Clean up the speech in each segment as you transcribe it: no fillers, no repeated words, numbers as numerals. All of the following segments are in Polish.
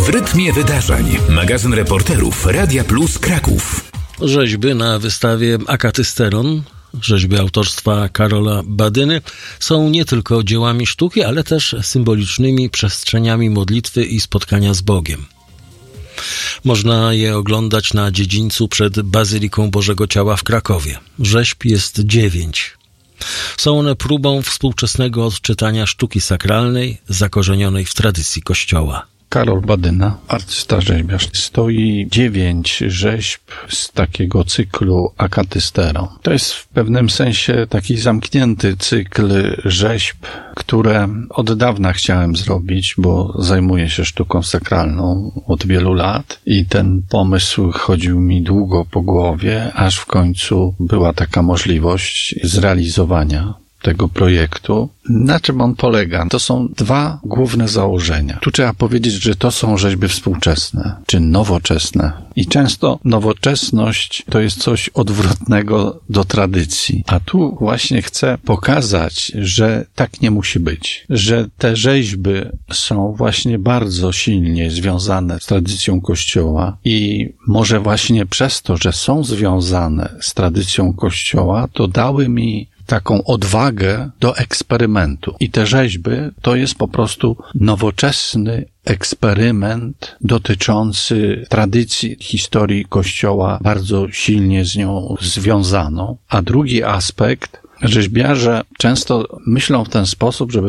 W rytmie wydarzeń. Magazyn reporterów Radia Plus Kraków. Rzeźby na wystawie Akatysteron, rzeźby autorstwa Karola Badyny, są nie tylko dziełami sztuki, ale też symbolicznymi przestrzeniami modlitwy i spotkania z Bogiem. Można je oglądać na dziedzińcu przed Bazyliką Bożego Ciała w Krakowie. Rzeźb jest 9. Są one próbą współczesnego odczytania sztuki sakralnej, zakorzenionej w tradycji Kościoła. Karol Badyna, artysta rzeźbiarz. Stoi 9 rzeźb z takiego cyklu Akatysteron. To jest w pewnym sensie taki zamknięty cykl rzeźb, które od dawna chciałem zrobić, bo zajmuję się sztuką sakralną od wielu lat i ten pomysł chodził mi długo po głowie, aż w końcu była taka możliwość zrealizowania tego projektu. Na czym on polega? To są 2 główne założenia. Tu trzeba powiedzieć, że to są rzeźby współczesne, czy nowoczesne. I często nowoczesność to jest coś odwrotnego do tradycji. A tu właśnie chcę pokazać, że tak nie musi być. Że te rzeźby są właśnie bardzo silnie związane z tradycją Kościoła i może właśnie przez to, że są związane z tradycją Kościoła, to dały mi taką odwagę do eksperymentu. I te rzeźby to jest po prostu nowoczesny eksperyment dotyczący tradycji, historii Kościoła, bardzo silnie z nią związaną. A drugi aspekt, rzeźbiarze często myślą w ten sposób, żeby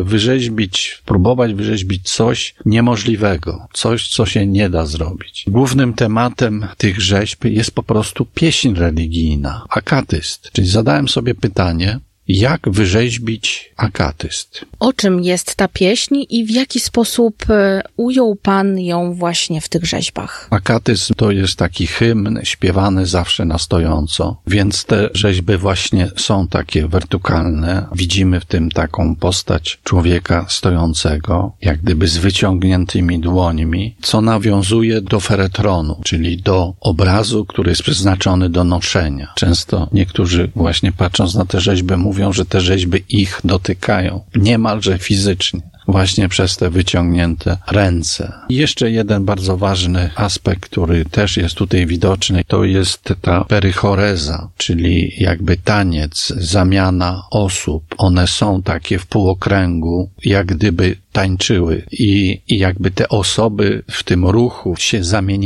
próbować wyrzeźbić coś niemożliwego, coś, co się nie da zrobić. Głównym tematem tych rzeźb jest po prostu pieśń religijna, akatyst. Czyli zadałem sobie pytanie, jak wyrzeźbić akatyst? O czym jest ta pieśń i w jaki sposób ujął Pan ją właśnie w tych rzeźbach? Akatyzm to jest taki hymn śpiewany zawsze na stojąco, więc te rzeźby właśnie są takie wertykalne. Widzimy w tym taką postać człowieka stojącego, jak gdyby z wyciągniętymi dłońmi, co nawiązuje do feretronu, czyli do obrazu, który jest przeznaczony do noszenia. Często niektórzy właśnie patrząc na te rzeźby mówią, że te rzeźby ich dotykają, niemalże fizycznie, właśnie przez te wyciągnięte ręce. I jeszcze jeden bardzo ważny aspekt, który też jest tutaj widoczny, to jest ta perychoreza, czyli jakby taniec, zamiana osób. One są takie w półokręgu, jak gdyby tańczyły i jakby te osoby w tym ruchu się zamieniają.